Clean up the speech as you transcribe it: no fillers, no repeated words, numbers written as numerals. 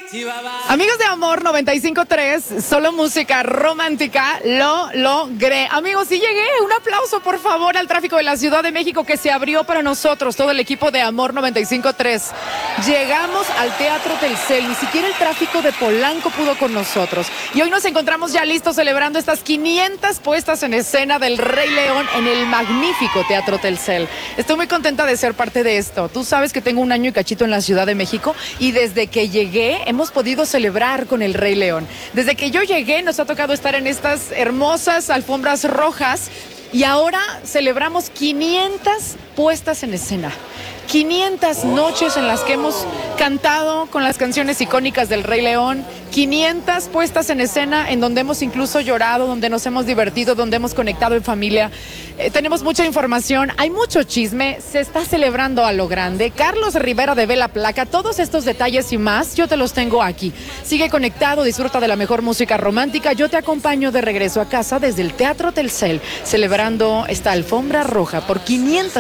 Amigos de Amor 95.3, solo música romántica, lo logré. Amigos, sí llegué. Un aplauso, por favor, al tráfico de la Ciudad de México que se abrió para nosotros, todo el equipo de Amor 95.3. Llegamos al Teatro Telcel, ni siquiera el tráfico de Polanco pudo con nosotros. Y hoy nos encontramos ya listos celebrando estas 500 puestas en escena del Rey León en el magnífico Teatro Telcel. Estoy muy contenta de ser parte de esto. Tú sabes que tengo un año y cachito en la Ciudad de México y desde que llegué hemos podido celebrar con el Rey León. Desde que yo llegué nos ha tocado estar en estas hermosas alfombras rojas y ahora celebramos 500 puestas en escena. 500 noches en las que hemos cantado con las canciones icónicas del Rey León, 500 puestas en escena en donde hemos incluso llorado, donde nos hemos divertido, donde hemos conectado en familia. Tenemos mucha información, hay mucho chisme, se está celebrando a lo grande. Carlos Rivera de Vela Placa, todos estos detalles y más, yo te los tengo aquí. Sigue conectado, disfruta de la mejor música romántica. Yo te acompaño de regreso a casa desde el Teatro Telcel, celebrando esta alfombra roja por 500